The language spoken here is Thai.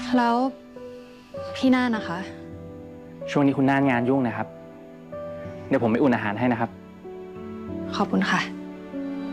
แล้วพี่น่านนะคะช่วงนี้คุณน่านงานยุ่งนะครับ เดี๋ยวผมไปอุ่นอาหารให้นะครับขอบคุณค่ะ